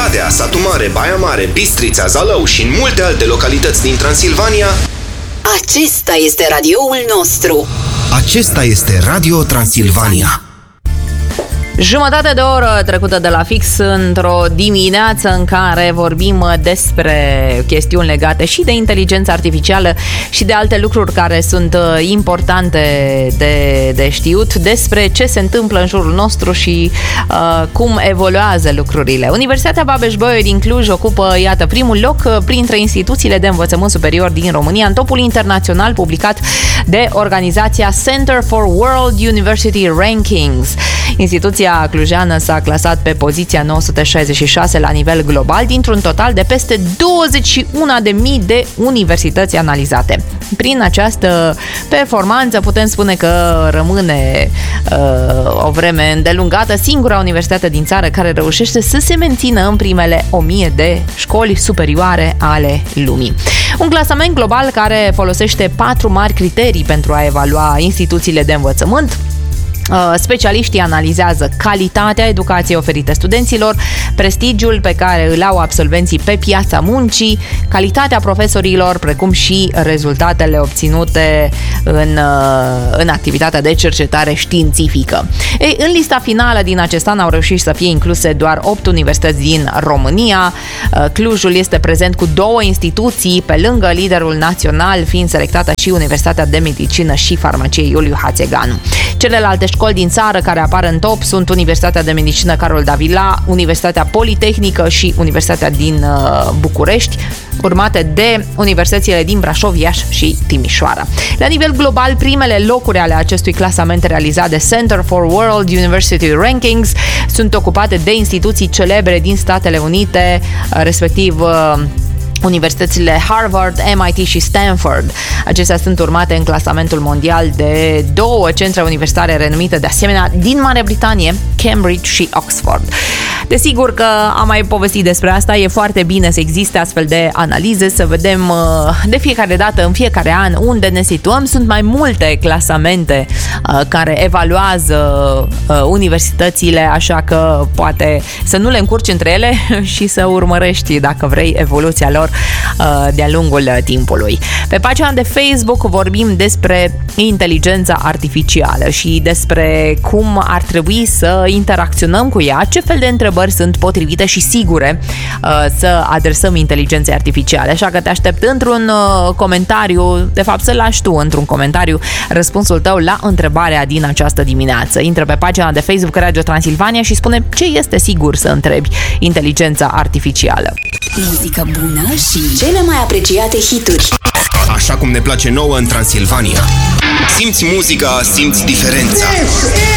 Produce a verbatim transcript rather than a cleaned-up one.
Oradea, Satu Mare, Baia Mare, Bistrița, Zalău și în multe alte localități din Transilvania. Acesta este radioul nostru. Acesta este Radio Transilvania. Jumătate de oră trecută de la fix într-o dimineață în care vorbim despre chestiuni legate și de inteligența artificială și de alte lucruri care sunt importante de, de știut, despre ce se întâmplă în jurul nostru și uh, cum evoluează lucrurile. Universitatea Babeș-Bolyai din Cluj ocupă, iată, primul loc printre instituțiile de învățământ superior din România în topul internațional publicat de organizația Center for World University Rankings. Instituția clujeană s-a clasat pe poziția nouă sute șaizeci și șase la nivel global dintr-un total de peste douăzeci și unu de mii de universități analizate. Prin această performanță putem spune că rămâne uh, o vreme îndelungată singura universitate din țară care reușește să se mențină în primele o mie de școli superioare ale lumii. Un clasament global care folosește patru mari criterii pentru a evalua instituțiile de învățământ. Specialiștii analizează calitatea educației oferite studenților, prestigiul pe care îl au absolvenții pe piața muncii, calitatea profesorilor, precum și rezultatele obținute în, în activitatea de cercetare științifică. Ei, în lista finală din acest an au reușit să fie incluse doar opt universități din România. Clujul este prezent cu două instituții, pe lângă liderul național, fiind selectată și Universitatea de Medicină și Farmacie Iuliu Hațeganu. Celelalte școli din țară care apar în top sunt Universitatea de Medicină Carol Davila, Universitatea Politehnică și Universitatea din uh, București, urmate de universitățile din Brașov, Iași și Timișoara. La nivel global, primele locuri ale acestui clasament realizat de Center for World University Rankings sunt ocupate de instituții celebre din Statele Unite, respectiv uh, universitățile Harvard, M I T și Stanford. Acestea sunt urmate în clasamentul mondial de două centre universitare renumite de asemenea din Marea Britanie, Cambridge și Oxford. Desigur că am mai povestit despre asta, e foarte bine să existe astfel de analize, să vedem de fiecare dată, în fiecare an, unde ne situăm. Sunt mai multe clasamente care evaluează universitățile, așa că poate să nu le încurci între ele și să urmărești, dacă vrei, evoluția lor de-a lungul timpului. Pe pagina de Facebook vorbim despre inteligența artificială și despre cum ar trebui să interacționăm cu ea, ce fel de întrebări sunt potrivite și sigure să adresăm inteligenței artificiale. Așa că te aștept într-un comentariu, de fapt să lași tu într-un comentariu răspunsul tău la întrebarea din această dimineață. Intră pe pagina de Facebook Radio Transilvania și spune ce este sigur să întrebi inteligența artificială. Muzică bună și cele mai apreciate hituri. Așa cum ne place nouă în Transilvania. Simți muzica, simți diferența.